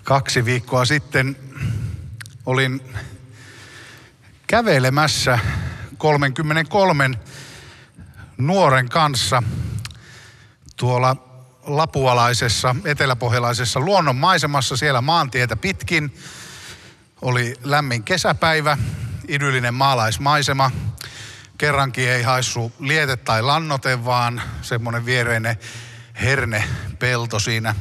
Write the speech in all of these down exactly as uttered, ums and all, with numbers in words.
Kaksi viikkoa sitten olin kävelemässä kolmekymmentäkolme nuoren kanssa tuolla lapualaisessa, eteläpohjalaisessa luonnonmaisemassa siellä maantietä pitkin. Oli lämmin kesäpäivä, idyllinen maalaismaisema. Kerrankin ei haissu liete tai lannote, vaan semmoinen viereinen hernepelto siinä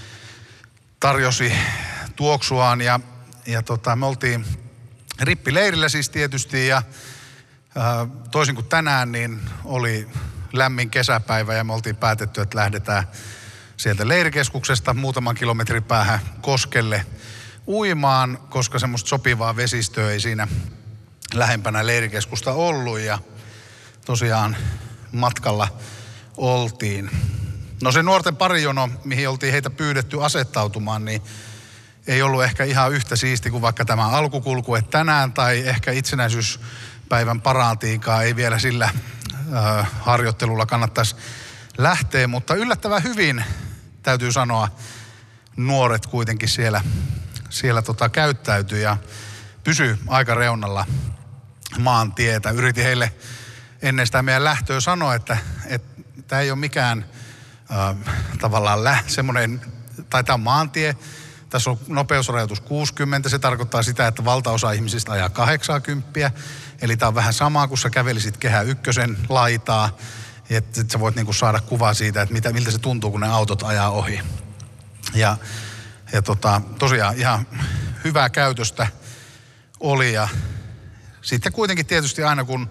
tarjosi tuoksuaan. Ja, ja tota, me oltiin rippileirillä siis tietysti ja ää, toisin kuin tänään, niin oli lämmin kesäpäivä ja me oltiin päätetty, että lähdetään sieltä leirikeskuksesta muutaman kilometrin päähän koskelle uimaan, koska semmoista sopivaa vesistöä ei siinä lähempänä leirikeskusta ollut ja tosiaan matkalla oltiin. No se nuorten parijono, mihin oltiin heitä pyydetty asettautumaan, niin ei ollut ehkä ihan yhtä siisti kuin vaikka tämä alkukulku, että tänään tai ehkä itsenäisyyspäivän paraatiinkaan ei vielä sillä äh, harjoittelulla kannattaisi lähteä, mutta yllättävän hyvin täytyy sanoa, nuoret kuitenkin siellä, siellä tota, käyttäytyi ja pysyi aika reunalla maantietä. Yritin heille ennen sitä meidän lähtöä sanoa, että tämä ei ole mikään äh, tavallaan lä- semmoinen, tai tämä on maantie. Tässä on nopeusrajoitus kuusikymmentä, se tarkoittaa sitä, että valtaosa ihmisistä ajaa kahdeksankymmentä. Eli tämä on vähän sama, kun sä kävelisit Kehä Ykkösen laitaa, että sä voit niinku saada kuvaa siitä, että mitä, miltä se tuntuu, kun ne autot ajaa ohi. Ja, ja tota, tosiaan ihan hyvää käytöstä oli ja sitten kuitenkin tietysti aina kun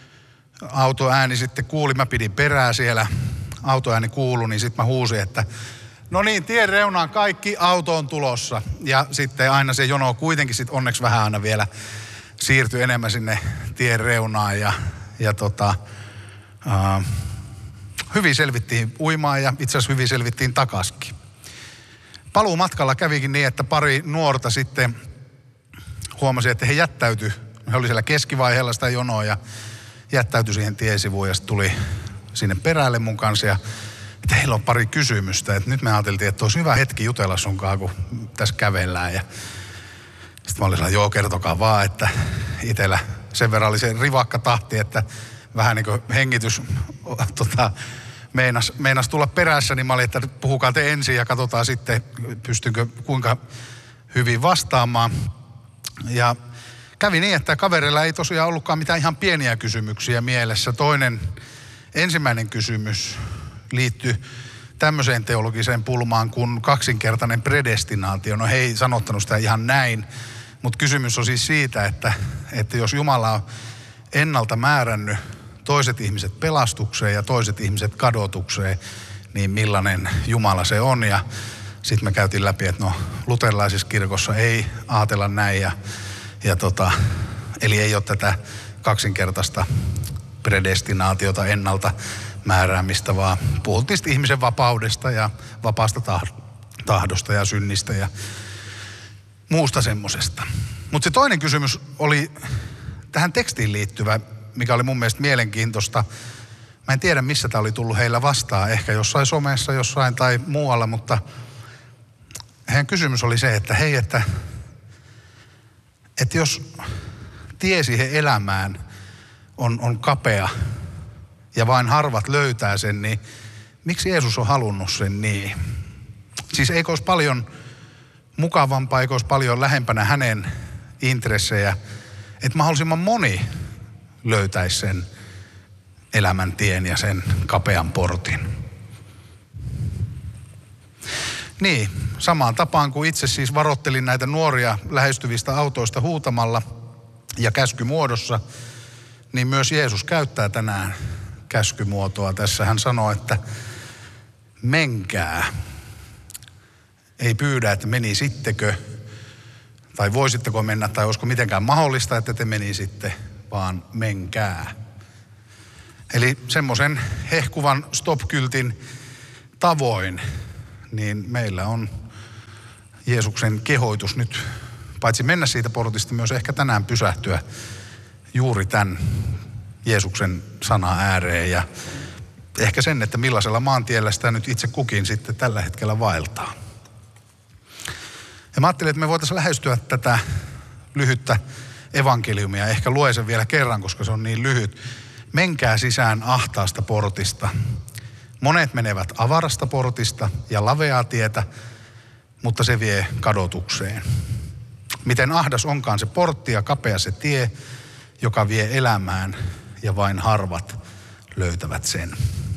autoääni sitten kuuli, mä pidin perää siellä, autoääni kuului, niin sitten mä huusin, että no niin, tien reunaan kaikki, auto on tulossa. Ja sitten aina se jono kuitenkin sitten onneksi vähän aina vielä siirtyi enemmän sinne tien reunaan ja, ja tota, uh, hyvin selvittiin uimaan ja itse asiassa hyvin selvittiin takaskin. Paluumatkalla kävikin niin, että pari nuorta sitten huomasi, että he jättäytyi. He oli siellä keskivaiheella sitä jonoa ja jättäytyi siihen tiesivuun ja sitten tuli sinne perälle mun kanssa ja että heillä on pari kysymystä. Että nyt me ajateltiin, että olisi hyvä hetki jutella sunkaan, kun tässä kävellään. Ja sitten mä olin sellainen, joo, kertokaa vaan, että itsellä sen verran oli se rivakka tahti, että vähän niin kuin hengitys tota, meinas, meinas tulla perässä, niin mä olin, että puhukaa te ensin ja katsotaan sitten, pystynkö kuinka hyvin vastaamaan. Ja kävi niin, että kavereilla ei tosiaan ollutkaan mitään ihan pieniä kysymyksiä mielessä. Toinen, ensimmäinen kysymys liittyi tämmöiseen teologiseen pulmaan kuin kaksinkertainen predestinaatio. No he ei sanottanut sitä ihan näin, mutta kysymys on siis siitä, että, että jos Jumala on ennalta määrännyt toiset ihmiset pelastukseen ja toiset ihmiset kadotukseen, niin millainen Jumala se on. Ja sitten me käytiin läpi, että no luterilaisessa kirkossa ei ajatella näin ja, ja tota, eli ei ole tätä kaksinkertaista predestinaatiota ennalta määräämistä, vaan puhuttiin ihmisen vapaudesta ja vapaasta tahdosta ja synnistä ja muusta semmosesta. Mutta se toinen kysymys oli tähän tekstiin liittyvä, mikä oli mun mielestä mielenkiintoista. Mä en tiedä, missä tämä oli tullut heillä vastaan, ehkä jossain somessa, jossain tai muualla, mutta heidän kysymys oli se, että hei, että, että jos tie siihen elämään on, on kapea ja vain harvat löytää sen, niin miksi Jeesus on halunnut sen niin? Siis eikö olisi paljon mukavampaa, eikö olisi paljon lähempänä hänen intressejä, että mahdollisimman moni löytäisi sen elämäntien ja sen kapean portin. Niin, samaan tapaan kuin itse siis varoittelin näitä nuoria lähestyvistä autoista huutamalla ja käskymuodossa, niin myös Jeesus käyttää tänään käskymuotoa. Tässä hän sanoo, että menkää. Ei pyydä, että menisittekö, tai voisitteko mennä, tai olisiko mitenkään mahdollista, että te menisitte, vaan menkää. Eli semmoisen hehkuvan stop-kyltin tavoin, niin meillä on Jeesuksen kehoitus nyt, paitsi mennä siitä portista, myös ehkä tänään pysähtyä juuri tämän Jeesuksen sana ääreen ja ehkä sen, että millaisella maantiellä sitä nyt itse kukin sitten tällä hetkellä vaeltaa. Ja mä ajattelin, että me voitaisiin lähestyä tätä lyhyttä evankeliumia. Ehkä lue sen vielä kerran, koska se on niin lyhyt. Menkää sisään ahtaasta portista. Monet menevät avarasta portista ja laveaa tietä, mutta se vie kadotukseen. Miten ahdas onkaan se portti ja kapea se tie, joka vie elämään, ja vain harvat löytävät sen.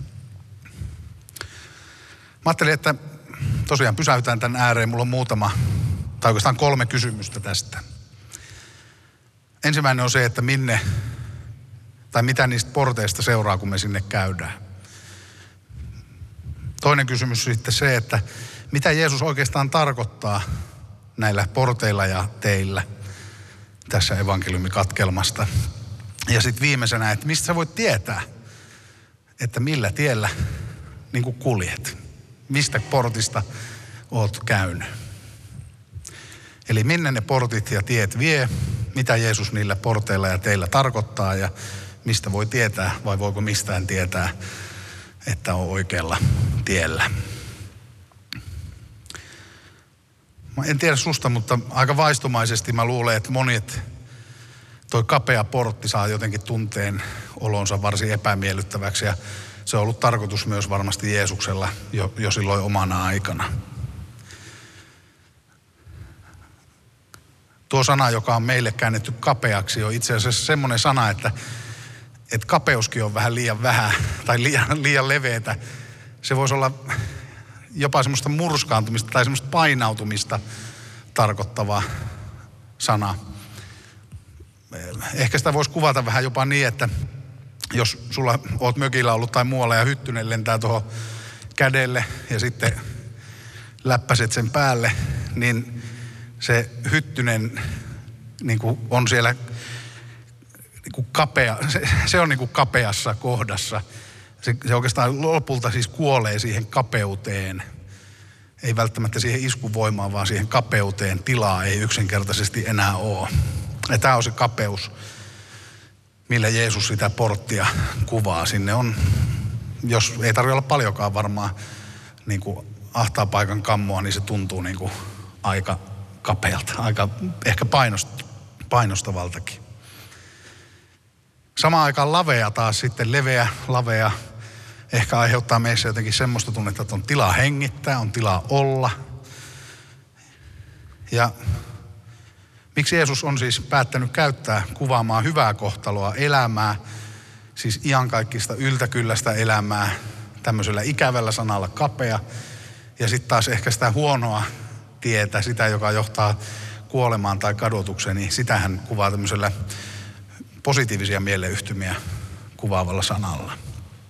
Mä ajattelin, että tosiaan pysäytään tämän ääreen. Mulla on muutama, tai oikeastaan kolme kysymystä tästä. Ensimmäinen on se, että minne, tai mitä niistä porteista seuraa, kun me sinne käydään. Toinen kysymys sitten se, että mitä Jeesus oikeastaan tarkoittaa näillä porteilla ja teillä tässä evankeliumikatkelmasta. Ja sitten viimeisenä, että mistä sä voit tietää, että millä tiellä niin kuin kuljet. Mistä portista oot käynyt. Eli minne ne portit ja tiet vie, mitä Jeesus niillä porteilla ja teillä tarkoittaa ja mistä voi tietää vai voiko mistään tietää, että on oikealla tiellä. Mä en tiedä susta, mutta aika vaistomaisesti mä luulen, että monet toi kapea portti saa jotenkin tunteen olonsa varsin epämiellyttäväksi ja se on ollut tarkoitus myös varmasti Jeesuksella jo, jo silloin omana aikana. Tuo sana, joka on meille käännetty kapeaksi, on itse asiassa semmoinen sana, että, että kapeuskin on vähän liian vähän tai liian, liian leveätä. Se voisi olla jopa semmoista murskaantumista tai semmoista painautumista tarkoittava sana. Ehkä sitä voisi kuvata vähän jopa niin, että jos sulla oot mökillä ollut tai muualla ja hyttynen lentää tuohon kädelle ja sitten läppäset sen päälle, niin se hyttynen niin kuin on siellä niin kuin kapea, se, se on niin kuin kapeassa kohdassa. Se, se oikeastaan lopulta siis kuolee siihen kapeuteen. Ei välttämättä siihen iskuvoimaan, vaan siihen kapeuteen. Tilaa ei yksinkertaisesti enää ole. Ja tämä on se kapeus, millä Jeesus sitä porttia kuvaa. Sinne on, jos ei tarvitse olla paljonkaan varmaan niin kuin ahtaa paikan kammoa, niin se tuntuu niin kuin aika kapealta, aika ehkä painost, painostavaltakin. Samaan aikaan lavea taas sitten, leveä, lavea, ehkä aiheuttaa meissä jotenkin semmoista tunnetta, että on tilaa hengittää, on tilaa olla. Ja miksi Jeesus on siis päättänyt käyttää kuvaamaan hyvää kohtaloa, elämää, siis iankaikkista yltäkylläistä elämää, tämmöisellä ikävällä sanalla kapea, ja sitten taas ehkä sitä huonoa tietä, sitä joka johtaa kuolemaan tai kadotukseen, niin sitä hän kuvaa tämmöisellä positiivisia mieleyhtymiä kuvaavalla sanalla.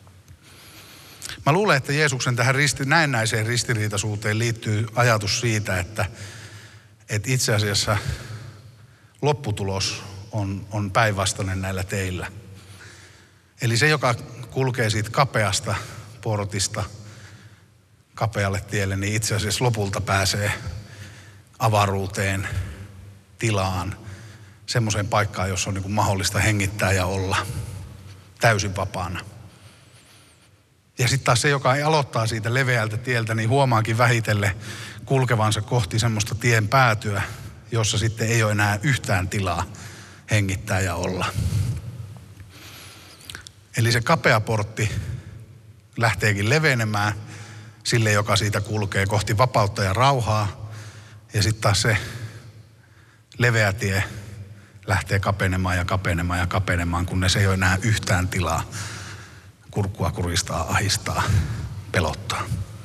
Mä luulen, että Jeesuksen tähän risti, näennäiseen ristiriitaisuuteen liittyy ajatus siitä, että, että itse asiassa lopputulos on, on päinvastainen näillä teillä. Eli se, joka kulkee siitä kapeasta portista kapealle tielle, niin itse asiassa lopulta pääsee avaruuteen, tilaan, semmoiseen paikkaan, jossa on niin kuin mahdollista hengittää ja olla täysin vapaana. Ja sitten taas se, joka ei aloittaa siitä leveältä tieltä, niin huomaakin vähitellen kulkevansa kohti semmoista tien päätyä, jossa sitten ei ole enää yhtään tilaa hengittää ja olla. Eli se kapea portti lähteekin levenemään sille, joka siitä kulkee kohti vapautta ja rauhaa. Ja sitten taas se leveä tie lähtee kapenemaan ja kapenemaan ja kapenemaan, kunnes ei ole enää yhtään tilaa kurkkua kuristaa, ahistaa, pelottaa.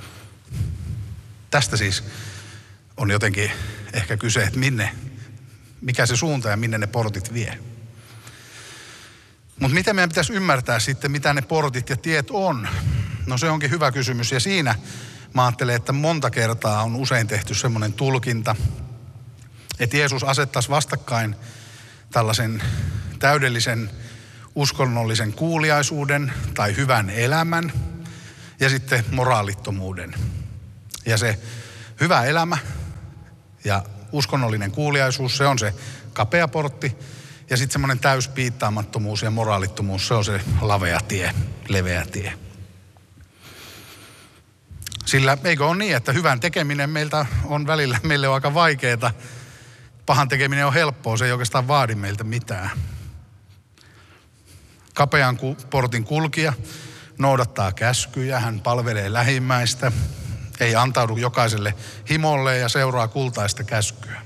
Tästä siis on jotenkin ehkä kyse, että minne, mikä se suunta ja minne ne portit vie. Mutta miten meidän pitäisi ymmärtää sitten, mitä ne portit ja tiet on? No se onkin hyvä kysymys ja siinä mä ajattelen, että monta kertaa on usein tehty semmoinen tulkinta, että Jeesus asettaisi vastakkain tällaisen täydellisen uskonnollisen kuuliaisuuden tai hyvän elämän ja sitten moraalittomuuden. Ja se hyvä elämä ja uskonnollinen kuuliaisuus, se on se kapea portti ja sitten semmoinen täyspiittaamattomuus ja moraalittomuus, se on se lavea tie, leveä tie. Sillä eikö ole niin, että hyvän tekeminen meiltä on välillä meille on aika vaikeaa. Pahan tekeminen on helppoa, se ei oikeastaan vaadi meiltä mitään. Kapean portin kulkija noudattaa käskyjä, hän palvelee lähimmäistä, ei antaudu jokaiselle himolle ja seuraa kultaista käskyä.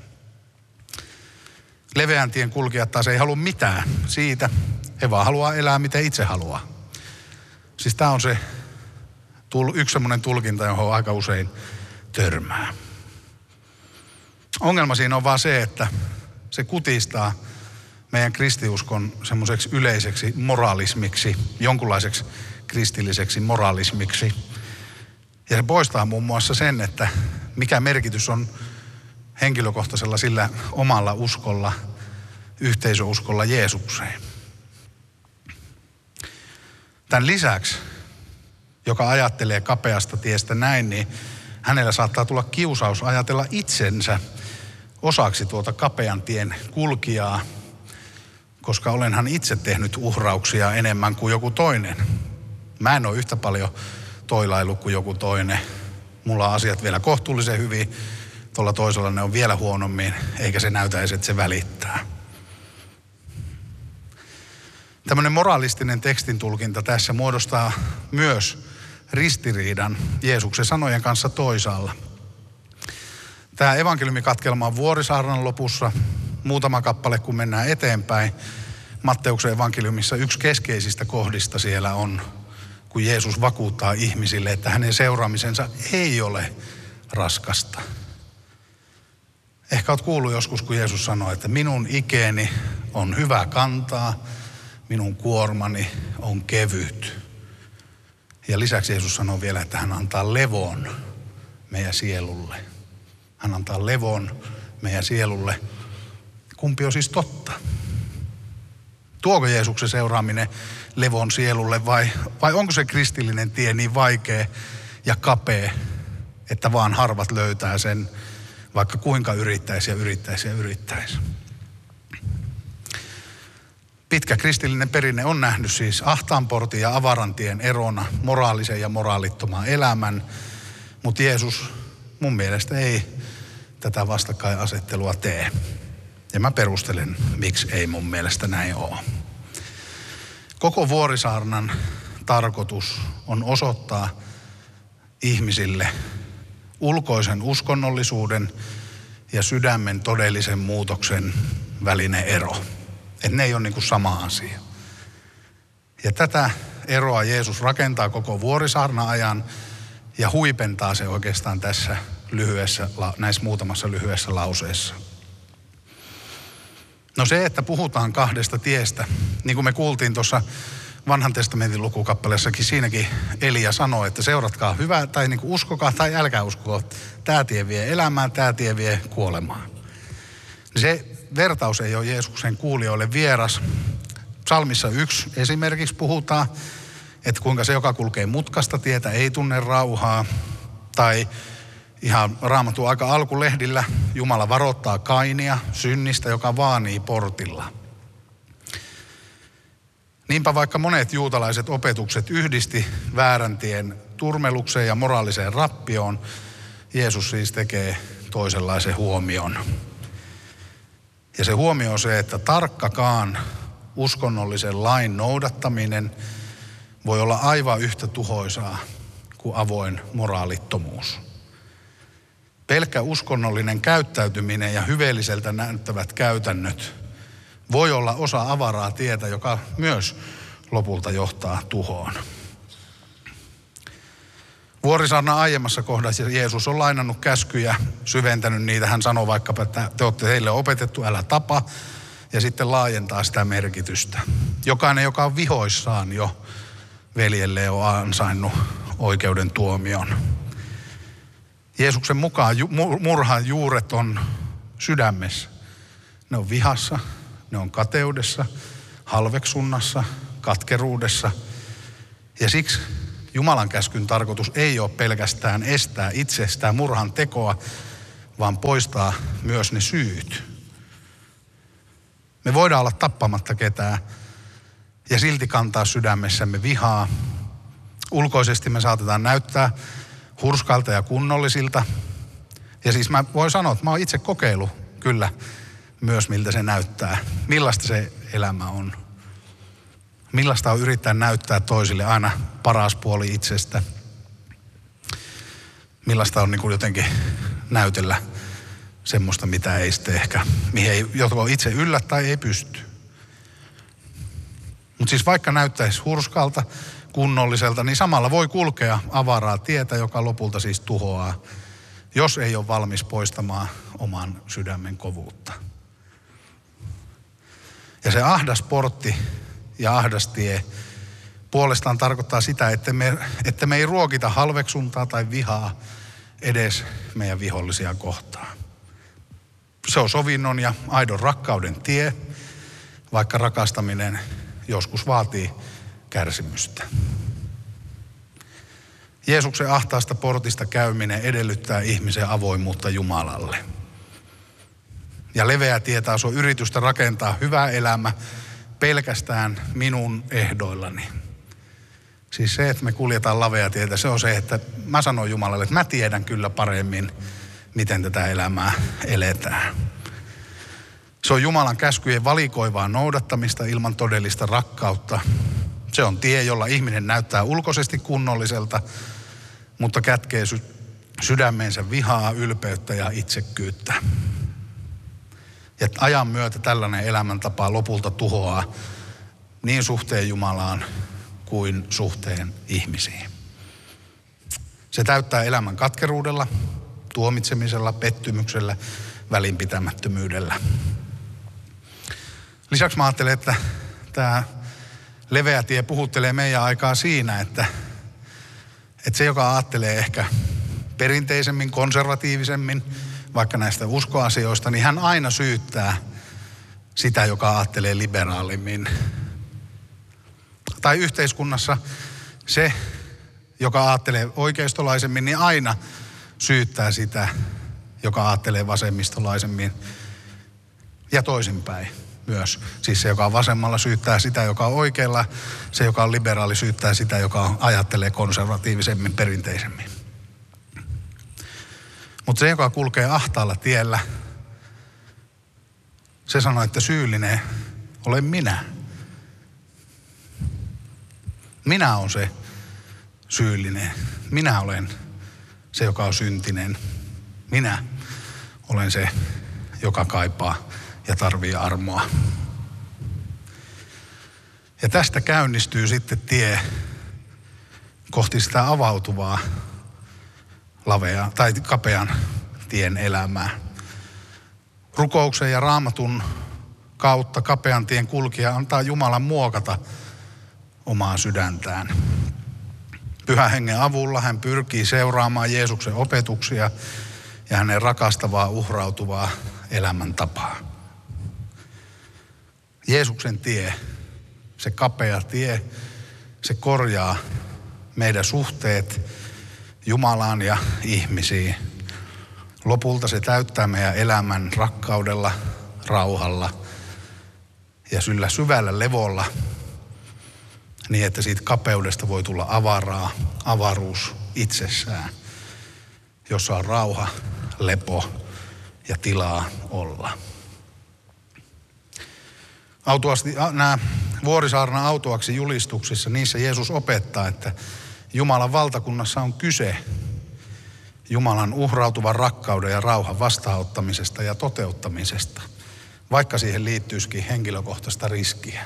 Leveän tien kulkijat taas ei halua mitään siitä, he vaan haluaa elää miten itse haluaa. Siis tämä on se yksi semmoinen tulkinta, johon aika usein törmää. Ongelma siinä on vaan se, että se kutistaa meidän kristiuskon semmoiseksi yleiseksi moraalismiksi, jonkunlaiseksi kristilliseksi moraalismiksi. Ja se poistaa muun muassa sen, että mikä merkitys on henkilökohtaisella sillä omalla uskolla, yhteisöuskolla Jeesukseen. Tämän lisäksi, joka ajattelee kapeasta tiestä näin, niin hänellä saattaa tulla kiusaus ajatella itsensä osaksi tuota kapean tien kulkijaa, koska olenhan itse tehnyt uhrauksia enemmän kuin joku toinen. Mä en ole yhtä paljon toilailu kuin joku toinen. Mulla on asiat vielä kohtuullisen hyvin, tuolla toisella ne on vielä huonommin, eikä se näytä edes, että se välittää. Tämmöinen moralistinen tekstintulkinta tässä muodostaa myös ristiriidan Jeesuksen sanojen kanssa toisaalla. Tämä evankeliumikatkelma on Vuorisaarnan lopussa, muutama kappale kun mennään eteenpäin. Matteuksen evankeliumissa yksi keskeisistä kohdista siellä on, kun Jeesus vakuuttaa ihmisille, että hänen seuraamisensa ei ole raskasta. Ehkä olet kuullut joskus, kun Jeesus sanoi, että minun ikeeni on hyvä kantaa, minun kuormani on kevyt. Ja lisäksi Jeesus sanoo vielä, että hän antaa levon meidän sielulle. Hän antaa levon meidän sielulle. Kumpi on siis totta? Tuoko Jeesuksen seuraaminen levon sielulle vai, vai onko se kristillinen tie niin vaikea ja kapea, että vaan harvat löytää sen, vaikka kuinka yrittäisi ja yrittäisi ja yrittäisi? Pitkä kristillinen perinne on nähnyt siis ahtaanportin ja avarantien erona moraalisen ja moraalittoman elämän, mutta Jeesus mun mielestä ei tätä vastakkainasettelua tee. Ja mä perustelen, miksi ei mun mielestä näin ole. Koko Vuorisaarnan tarkoitus on osoittaa ihmisille ulkoisen uskonnollisuuden ja sydämen todellisen muutoksen välinen ero. Että ne ei ole niin kuin sama asia. Ja tätä eroa Jeesus rakentaa koko Vuorisaarnan ajan ja huipentaa se oikeastaan tässä lyhyessä, näissä muutamassa lyhyessä lauseessa. No se, että puhutaan kahdesta tiestä, niin kuin me kuultiin tuossa Vanhan testamentin lukukappaleessakin, siinäkin Elia sanoi, että seuratkaa hyvää tai niin kuin uskokaa tai älkää uskokaa. Tämä tie vie elämään, tämä tie vie kuolemaan. Se vertaus ei ole Jeesuksen kuulijoille vieras. Psalmissa yksi esimerkiksi puhutaan, että kuinka se, joka kulkee mutkasta tietä, ei tunne rauhaa. Tai ihan Raamatun aika alkulehdillä Jumala varoittaa Kainia synnistä, joka vaanii portilla. Niinpä vaikka monet juutalaiset opetukset yhdisti väärän tien turmelukseen ja moraaliseen rappioon, Jeesus siis tekee toisenlaisen huomion. Ja se huomio on se, että tarkkakaan uskonnollisen lain noudattaminen voi olla aivan yhtä tuhoisaa kuin avoin moraalittomuus. Pelkkä uskonnollinen käyttäytyminen ja hyveelliseltä näyttävät käytännöt voi olla osa avaraa tietä, joka myös lopulta johtaa tuhoon. Vuorisaarnan aiemmassa kohdassa Jeesus on lainannut käskyjä, syventänyt niitä. Hän sanoo vaikkapa, että te olette heille opetettu, älä tapa, ja sitten laajentaa sitä merkitystä. Jokainen, joka on vihoissaan jo veljelle, on ansainnut oikeuden tuomion. Jeesuksen mukaan murhan juuret on sydämessä. Ne on vihassa, ne on kateudessa, halveksunnassa, katkeruudessa. Ja siksi Jumalan käskyn tarkoitus ei ole pelkästään estää itsestään murhan tekoa, vaan poistaa myös ne syyt. Me voidaan olla tappamatta ketään ja silti kantaa sydämessämme vihaa. Ulkoisesti me saatetaan näyttää hurskailta ja kunnollisilta. Ja siis mä voin sanoa, että mä oon itse kokeillut kyllä myös, miltä se näyttää. Millaista se elämä on. Millaista on yrittää näyttää toisille aina paras puoli itsestä. Millaista on niin kuin jotenkin näytellä semmoista, mitä ei sitten ehkä, mihin ei joko itse yllä tai ei pysty. Mutta siis vaikka näyttäisi hurskalta, kunnolliselta, niin samalla voi kulkea avaraa tietä, joka lopulta siis tuhoaa, jos ei ole valmis poistamaan oman sydämen kovuutta. Ja se ahdas portti ja ahdas tie puolestaan tarkoittaa sitä, että me, että me ei ruokita halveksuntaa tai vihaa edes meidän vihollisia kohtaan. Se on sovinnon ja aidon rakkauden tie, vaikka rakastaminen joskus vaatii kärsimystä. Jeesuksen ahtaasta portista käyminen edellyttää ihmisen avoimuutta Jumalalle. Ja leveä tie taas on yritystä rakentaa hyvä elämä pelkästään minun ehdoillani. Siis se, että me kuljetaan lavea tietä, se on se, että mä sanon Jumalalle, että mä tiedän kyllä paremmin, miten tätä elämää eletään. Se on Jumalan käskyjen valikoivaa noudattamista ilman todellista rakkautta. Se on tie, jolla ihminen näyttää ulkoisesti kunnolliselta, mutta kätkee sy- sydämeensä vihaa, ylpeyttä ja itsekkyyttä. Ja ajan myötä tällainen elämäntapa lopulta tuhoaa niin suhteen Jumalaan kuin suhteen ihmisiin. Se täyttää elämän katkeruudella, tuomitsemisella, pettymyksellä, välinpitämättömyydellä. Lisäksi mä ajattelen, että tämä leveä tie puhuttelee meidän aikaa siinä, että, että se, joka ajattelee ehkä perinteisemmin, konservatiivisemmin, vaikka näistä uskoasioista, niin hän aina syyttää sitä, joka ajattelee liberaalimmin. Tai yhteiskunnassa se, joka ajattelee oikeistolaisemmin, niin aina syyttää sitä, joka ajattelee vasemmistolaisemmin ja toisinpäin myös. Siis se, joka on vasemmalla, syyttää sitä, joka on oikealla. Se, joka on liberaali, syyttää sitä, joka ajattelee konservatiivisemmin, perinteisemmin. Mutta se, joka kulkee ahtaalla tiellä, se sanoo, että syyllinen olen minä. Minä olen se syyllinen. Minä olen se, joka on syntinen. Minä olen se, joka kaipaa ja tarvii armoa. Ja tästä käynnistyy sitten tie kohti sitä avautuvaa lavea tai kapean tien elämää. Rukouksen ja Raamatun kautta kapean tien kulkija antaa Jumalan muokata omaa sydäntään. Pyhän Hengen avulla hän pyrkii seuraamaan Jeesuksen opetuksia ja hänen rakastavaa, uhrautuvaa elämäntapaa. Jeesuksen tie, se kapea tie, se korjaa meidän suhteet Jumalaan ja ihmisiin. Lopulta se täyttää meidän elämän rakkaudella, rauhalla ja sillä syvällä levolla niin, että siitä kapeudesta voi tulla avaraa, avaruus itsessään, jossa on rauha, lepo ja tilaa olla. Autuasti, nämä Vuorisaarnan autuaksi julistuksissa, niissä Jeesus opettaa, että Jumalan valtakunnassa on kyse Jumalan uhrautuvan rakkauden ja rauhan vastaanottamisesta ja toteuttamisesta, vaikka siihen liittyisikin henkilökohtaista riskiä.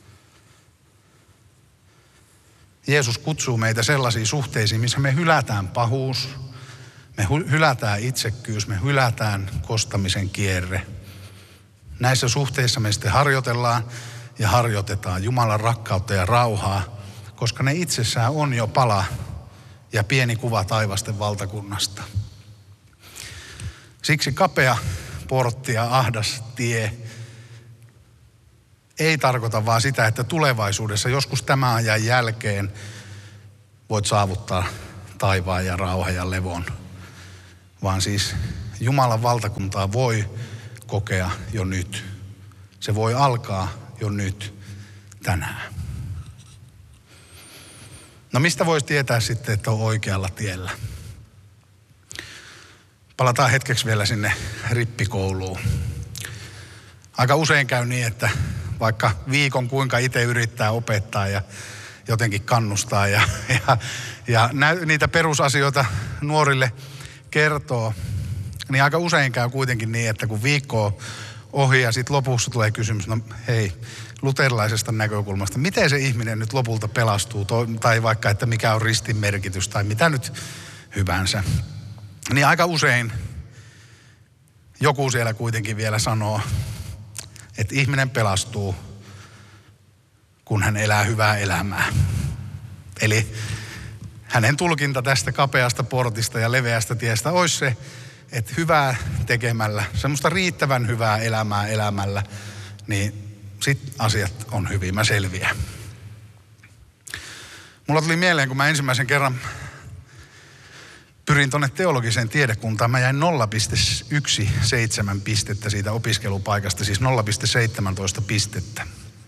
Jeesus kutsuu meitä sellaisiin suhteisiin, missä me hylätään pahuus, me hylätään itsekkyys, me hylätään kostamisen kierre. Näissä suhteissa me sitten harjoitellaan ja harjoitetaan Jumalan rakkautta ja rauhaa, koska ne itsessään on jo pala ja pieni kuva taivasten valtakunnasta. Siksi kapea portti ja ahdas tie ei tarkoita vaan sitä, että tulevaisuudessa joskus tämän ajan jälkeen voit saavuttaa taivaan ja rauhan ja levon, vaan siis Jumalan valtakuntaa voi kokea jo nyt. Se voi alkaa jo nyt, tänään. No mistä voisi tietää sitten, että on oikealla tiellä? Palataan hetkeksi vielä sinne rippikouluun. Aika usein käy niin, että vaikka viikon kuinka itse yrittää opettaa ja jotenkin kannustaa ja, ja, ja nä, niitä perusasioita nuorille kertoo, niin aika usein käy kuitenkin niin, että kun viikko on ohi ja sitten lopussa tulee kysymys, no hei, luterilaisesta näkökulmasta, miten se ihminen nyt lopulta pelastuu, tai vaikka, että mikä on ristin merkitys tai mitä nyt hyvänsä. Niin aika usein joku siellä kuitenkin vielä sanoo, että ihminen pelastuu, kun hän elää hyvää elämää. Eli hänen tulkinta tästä kapeasta portista ja leveästä tiestä olisi se, että hyvää tekemällä, semmoista riittävän hyvää elämää elämällä, niin sit asiat on hyvin, mä selviän. Mulla tuli mieleen, kun mä ensimmäisen kerran pyrin tuonne teologiseen tiedekuntaan, mä jäin nolla pilkku yksitoista pistettä siitä opiskelupaikasta, siis nolla pilkku seitsemäntoista pistettä.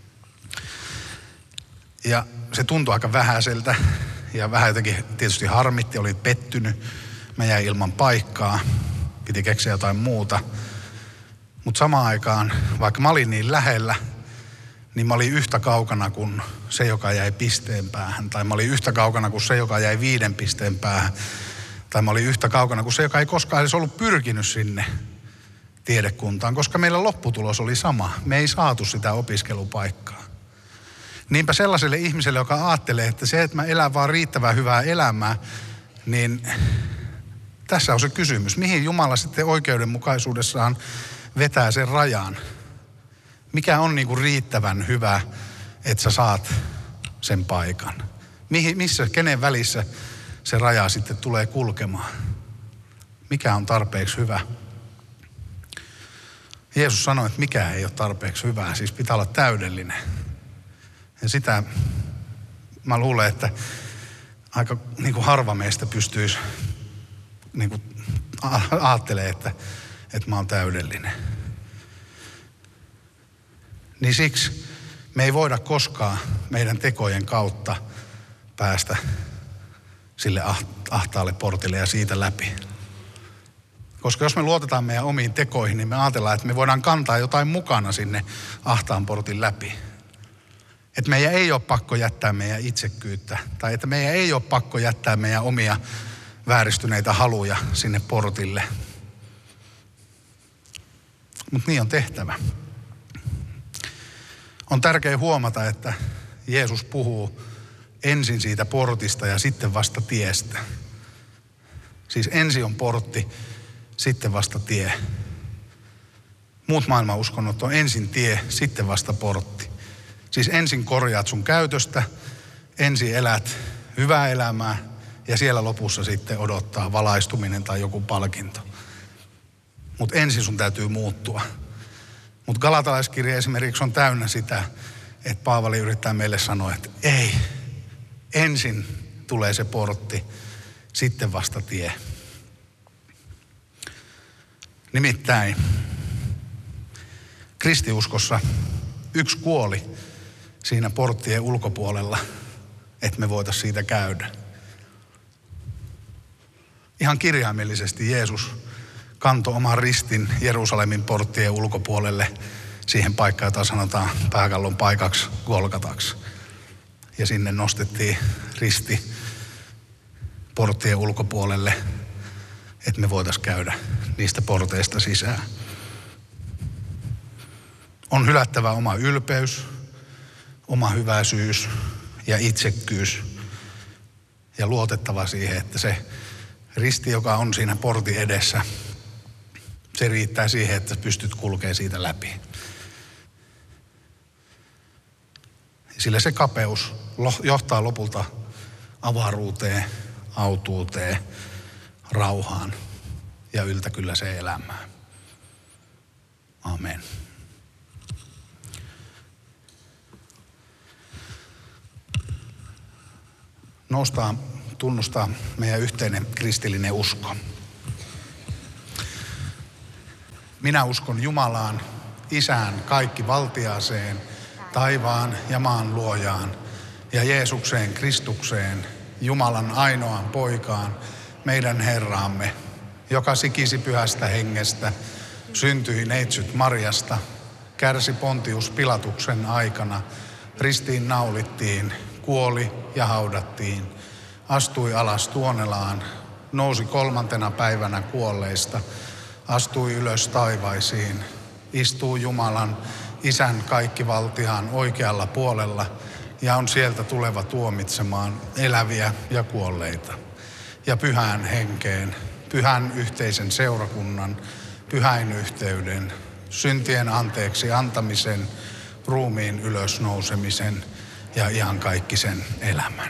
Ja se tuntui aika vähäiseltä ja vähän jotenkin tietysti harmitti, olin pettynyt. Mä jäin ilman paikkaa, piti keksiä jotain muuta. Mutta samaan aikaan, vaikka mä olin niin lähellä, niin mä olin yhtä kaukana kuin se, joka jäi pisteen päähän. Tai mä olin yhtä kaukana kuin se, joka jäi viiden pisteen päähän. Tai mä olin yhtä kaukana kuin se, joka ei koskaan edes ollut pyrkinyt sinne tiedekuntaan, koska meillä lopputulos oli sama. Me ei saatu sitä opiskelupaikkaa. Niinpä sellaiselle ihmiselle, joka ajattelee, että se, että mä elän vaan riittävän hyvää elämää, niin tässä on se kysymys. Mihin Jumala sitten oikeudenmukaisuudessaan vetää sen rajan? Mikä on niin kuin riittävän hyvä, että sä saat sen paikan? Mihin, missä, kenen välissä se raja sitten tulee kulkemaan? Mikä on tarpeeksi hyvä? Jeesus sanoi, että mikä ei ole tarpeeksi hyvää, siis pitää olla täydellinen. Ja sitä mä luulen, että aika niin kuin harva meistä pystyisi niin kuin ajattelee, että, että mä oon täydellinen. Niin siksi me ei voida koskaan meidän tekojen kautta päästä sille ahtaalle portille ja siitä läpi. Koska jos me luotetaan meidän omiin tekoihin, niin me ajatellaan, että me voidaan kantaa jotain mukana sinne ahtaan portin läpi. Että meidän ei ole pakko jättää meidän itsekkyyttä, tai että meidän ei ole pakko jättää meidän omia vääristyneitä haluja sinne portille. Mutta niin on tehtävä. On tärkeää huomata, että Jeesus puhuu ensin siitä portista ja sitten vasta tiestä. Siis ensin on portti, sitten vasta tie. Muut maailman uskonnot on ensin tie, sitten vasta portti. Siis ensin korjaat sun käytöstä, ensin elät hyvää elämää ja siellä lopussa sitten odottaa valaistuminen tai joku palkinto. Mutta ensin sun täytyy muuttua. Mutta Galatalaiskirja esimerkiksi on täynnä sitä, että Paavali yrittää meille sanoa, että ei, ensin tulee se portti, sitten vasta tie. Nimittäin kristiuskossa yksi kuoli siinä porttien ulkopuolella, että me voitaisiin siitä käydä. Ihan kirjaimellisesti Jeesus kantoi oman ristin Jerusalemin porttien ulkopuolelle siihen paikkaan, jota sanotaan pääkallon paikaksi Golgataksi. Ja sinne nostettiin risti porttien ulkopuolelle, että me voitaisiin käydä niistä porteista sisään. On hylättävä oma ylpeys, oma hyväisyys ja itsekkyys ja luotettava siihen, että se risti, joka on siinä portin edessä, se riittää siihen, että pystyt kulkemaan siitä läpi. Sillä se kapeus johtaa lopulta avaruuteen, autuuteen, rauhaan ja yltäkylläiseen elämään. Amen. Noustaan tunnustaa meidän yhteinen kristillinen usko. Minä uskon Jumalaan, Isään kaikki valtiaaseen, taivaan ja maan luojaan ja Jeesukseen Kristukseen, Jumalan ainoaan poikaan, meidän Herraamme, joka sikisi pyhästä hengestä, syntyi neitsyt Marjasta, kärsi Pontius Pilatuksen aikana, ristiin naulittiin, kuoli ja haudattiin, astui alas Tuonelaan, nousi kolmantena päivänä kuolleista, astui ylös taivaisiin, istuu Jumalan, Isän kaikkivaltiaan oikealla puolella ja on sieltä tuleva tuomitsemaan eläviä ja kuolleita. Ja pyhään henkeen, pyhän yhteisen seurakunnan, pyhäin yhteyden, syntien anteeksi antamisen, ruumiin ylösnousemisen ja iankaikkisen elämän.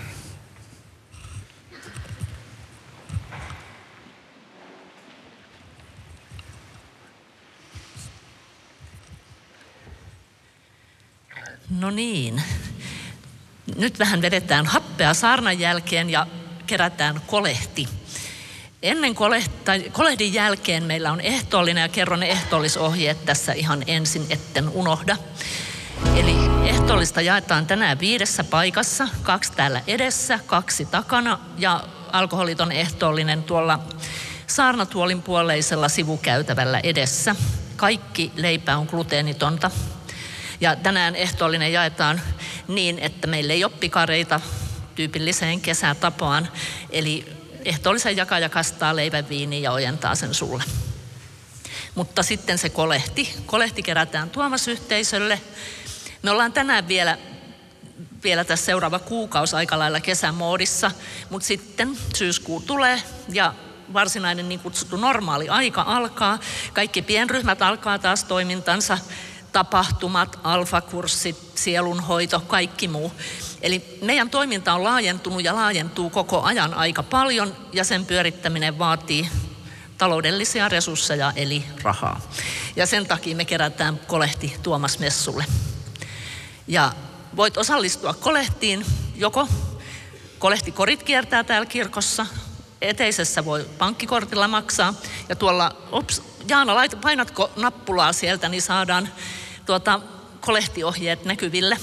No niin. Nyt vähän vedetään happea saarnan jälkeen ja kerätään kolehti. Ennen kolehti, kolehdin jälkeen meillä on ehtoollinen ja kerron ne ehtoollisohjeet tässä ihan ensin, etten unohda. Eli ehtoollista jaetaan tänään viidessä paikassa, kaksi täällä edessä, kaksi takana ja alkoholiton ehtoollinen tuolla saarnatuolin puoleisella sivukäytävällä edessä. Kaikki leipä on gluteenitonta. Ja tänään ehtoollinen jaetaan niin, että meillä ei ole pikareita tyypilliseen kesätapaan. Eli ehtoollisen jakaja kastaa leivän viiniin ja ojentaa sen sulle. Mutta sitten se kolehti. Kolehti kerätään Tuomas-yhteisölle. Me ollaan tänään vielä, vielä tässä seuraava kuukausi aika lailla kesämoodissa, mutta sitten syyskuu tulee ja varsinainen niin kutsuttu normaali aika alkaa. Kaikki pienryhmät alkaa taas toimintansa. Tapahtumat, alfakurssit, sielunhoito, kaikki muu. Eli meidän toiminta on laajentunut ja laajentuu koko ajan aika paljon ja sen pyörittäminen vaatii taloudellisia resursseja eli rahaa. Ja sen takia me kerätään kolehti Tuomas-messulle. Ja voit osallistua kolehtiin, joko kolehtikorit kiertää täällä kirkossa, eteisessä voi pankkikortilla maksaa ja tuolla, ops, Jaana, painatko nappulaa sieltä, niin saadaan tuota kolehtiohjeet näkyville.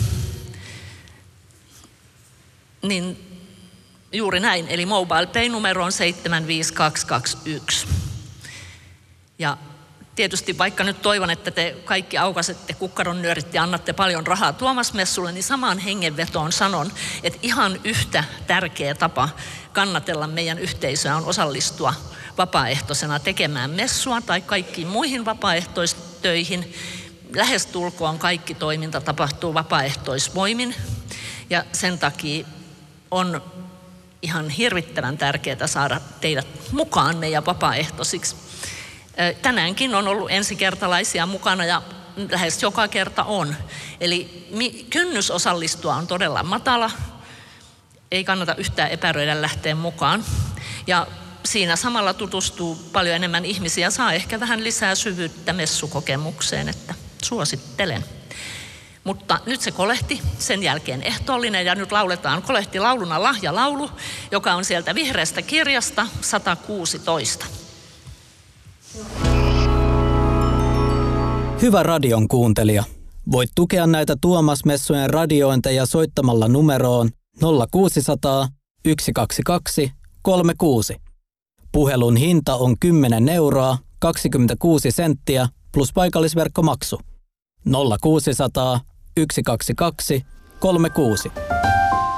Niin juuri näin, eli mobile pay numero on seitsemän viisi kaksi kaksi yksi. Ja tietysti vaikka nyt toivon, että te kaikki aukaisette kukkaron nyörit ja annatte paljon rahaa Tuomas-messulle, niin samaan hengenvetoon sanon, että ihan yhtä tärkeä tapa kannatella meidän yhteisöä on osallistua vapaaehtoisena tekemään messua tai kaikkiin muihin vapaaehtoistöihin. Lähestulkoon kaikki toiminta tapahtuu vapaaehtoisvoimin ja sen takia on ihan hirvittävän tärkeää saada teidät mukaan meidän vapaaehtoisiksi. Tänäänkin on ollut ensikertalaisia mukana ja lähes joka kerta on. Eli kynnys osallistua on todella matala. Ei kannata yhtään epäröidä lähteä mukaan. Ja siinä samalla tutustuu paljon enemmän ihmisiä ja saa ehkä vähän lisää syvyyttä messukokemukseen, että suosittelen. Mutta nyt se kolehti, sen jälkeen ehtoollinen ja nyt lauletaan kolehtilauluna lahjalaulu, joka on sieltä vihreästä kirjasta sata kuusitoista. Hyvä radion kuuntelija. Voit tukea näitä Tuomas-messujen radiointeja soittamalla numeroon nolla kuusi nolla nolla yksi kaksi kaksi kolme kuusi. Puhelun hinta on kymmenen euroa kaksikymmentäkuusi senttiä plus paikallisverkkomaksu. nolla kuusi nolla nolla yksi kaksi kaksi kolme kuusi.